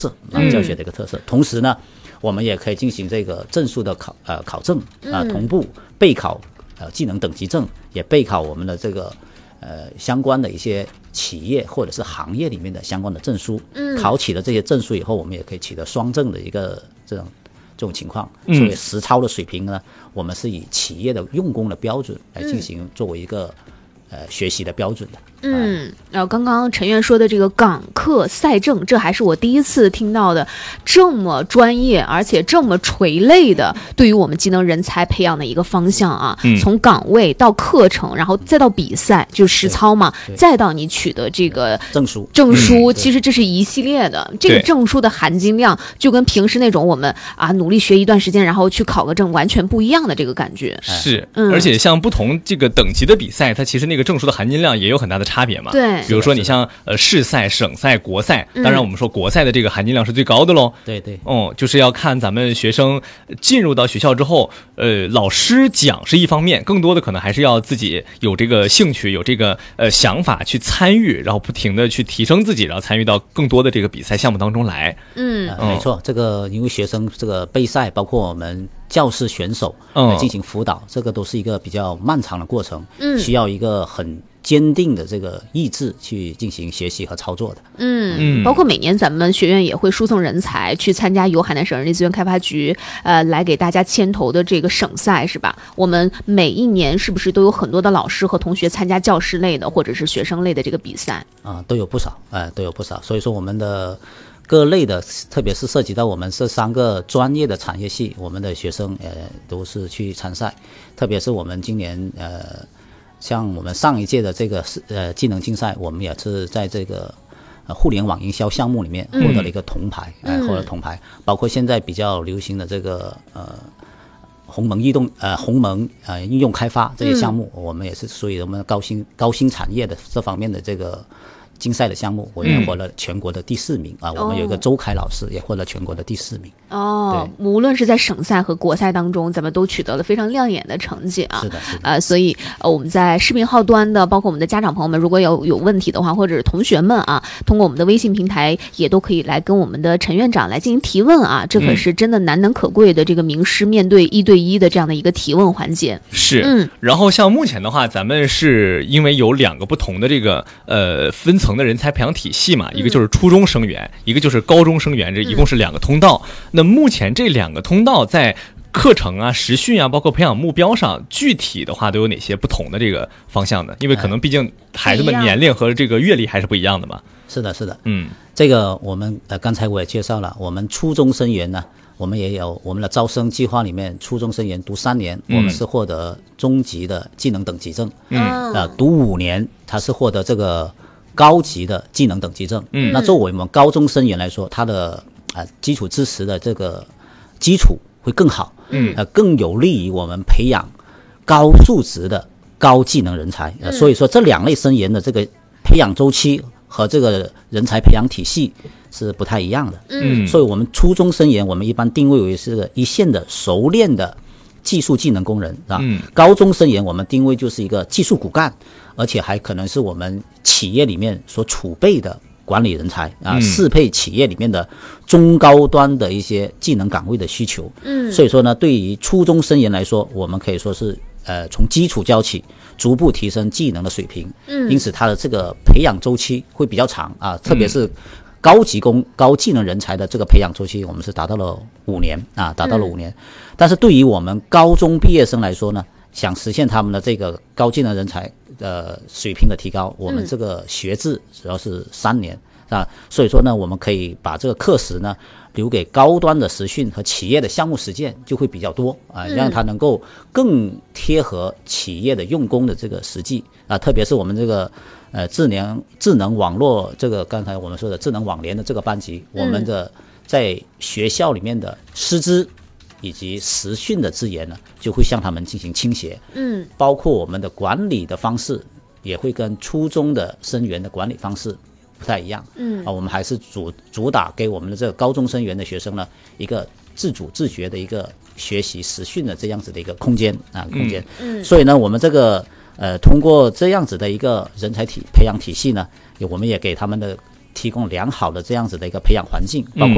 教学的一个特色。同时呢，我们也可以进行这个证书的考证同步备考技能等级证，也备考我们的这个相关的一些企业或者是行业里面的相关的证书。考取了这些证书以后，我们也可以取得双证的一个这种情况。所以实操的水平呢，我们是以企业的用工的标准来进行作为一个学习的标准的。 然后刚刚陈院说的这个港客赛证，这还是我第一次听到的这么专业而且这么垂类的对于我们技能人才培养的一个方向啊。从岗位到课程，然后再到比赛，就是实操嘛，再到你取得这个证书，其实这是一系列的。这个证书的含金量就跟平时那种我们努力学一段时间然后去考个证完全不一样的这个感觉。 是，而且像不同这个等级的比赛，它其实那个证书的含金量也有很大的差别嘛。 对， 比如说你像市赛、省赛、国赛，当然我们说国赛的这个含金量是最高的喽。 对， 就是要看咱们学生进入到学校之后，老师讲是一方面，更多的可能还是要自己有这个兴趣，有这个想法去参与，然后不停的去提升自己，然后参与到更多的这个比赛项目当中来。 没错，这个因为学生这个备赛，包括我们教师选手进行辅导，这个都是一个比较漫长的过程，需要一个很坚定的这个意志去进行学习和操作的。 包括每年咱们学院也会输送人才去参加由海南省人力资源开发局来给大家牵头的这个省赛，是吧？我们每一年是不是都有很多的老师和同学参加教师类的或者是学生类的这个比赛？ 都有不少，所以说我们的各类的，特别是涉及到我们这3个专业的产业系，我们的学生都是去参赛。特别是我们今年像我们上一届的这个技能竞赛，我们也是在这个互联网营销项目里面获得了一个铜牌，获得铜牌。包括现在比较流行的这个鸿蒙应用开发这些项目，我们也是属于我们高新产业的这方面的这个竞赛的项目，我也获了全国的第4名我们有一个周凯老师也获了全国的第4名。 无论是在省赛和国赛当中，咱们都取得了非常亮眼的成绩啊。 是的。 所以我们在视频号端的，包括我们的家长朋友们，如果有问题的话，或者是同学们通过我们的微信平台也都可以来跟我们的陈院长来进行提问这可是真的难能可贵的这个名师面对1对1的这样的一个提问环节。 是。然后像目前的话，咱们是因为有2个不同的这个分层的人才培养体系嘛，一个就是初中生源，一个就是高中生源，这一共是2个通道。那目前这2个通道在课程实训包括培养目标上，具体的话都有哪些不同的这个方向呢？因为可能毕竟孩子们年龄和这个阅历还是不一样的嘛。 是的。这个我们刚才我也介绍了，我们初中生源呢，我们也有我们的招生计划里面，初中生源读3年，我们是获得中级的技能等级证。读5年，他是获得这个高级的技能等级证。那作为我们高中生源来说，他的基础知识的这个基础会更好，更有利于我们培养高素质的高技能人才。所以说这2类生源的这个培养周期和这个人才培养体系是不太一样的。所以我们初中生源我们一般定位为是一线的熟练的技术技能工人高中生源我们定位就是一个技术骨干，而且还可能是我们企业里面所储备的管理人才适配企业里面的中高端的一些技能岗位的需求。所以说呢，对于初中生源来说，我们可以说是从基础教起，逐步提升技能的水平。因此它的这个培养周期会比较长特别是高技能人才的这个培养周期，我们是达到了5年但是对于我们高中毕业生来说呢，想实现他们的这个高技能人才水平的提高，我们这个学制主要是3年所以说呢，我们可以把这个课时呢留给高端的实训和企业的项目实践就会比较多让它能够更贴合企业的用工的这个实际特别是我们这个智能网络这个刚才我们说的智能网联的这个班级，我们的在学校里面的师资以及实训的资源呢，就会向他们进行倾斜。包括我们的管理的方式也会跟初中的生源的管理方式不太一样。我们还是主打给我们的这个高中生源的学生呢一个自主自觉的一个学习实训的这样子的一个空间。所以呢，我们这个通过这样子的一个人才培养体系呢，我们也给他们的提供良好的这样子的一个培养环境，包括